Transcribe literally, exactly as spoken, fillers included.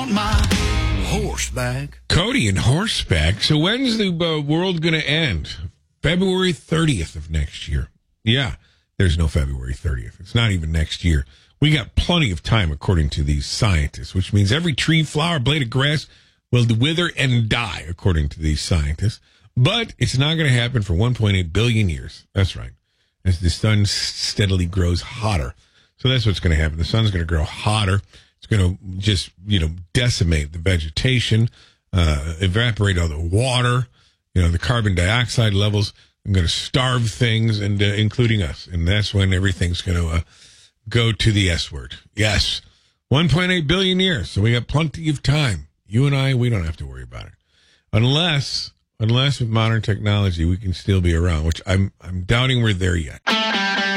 on my horseback. Cody and horseback. So when's the uh, world going to end? February thirtieth of next year. Yeah, there's no February thirtieth. It's not even next year. We got plenty of time, according to these scientists, which means every tree, flower, blade of grass will wither and die, according to these scientists. But it's not going to happen for one point eight billion years. That's right. As the sun steadily grows hotter. So that's what's going to happen. The sun's going to grow hotter. It's going to just, you know, decimate the vegetation, uh, evaporate all the water, you know, the carbon dioxide levels. I'm going to starve things, and uh, including us. And that's when everything's going to uh, go to the S word. Yes. one point eight billion years. So we got plenty of time. You and I, we don't have to worry about it. Unless, unless with modern technology, we can still be around, which I'm, I'm doubting we're there yet.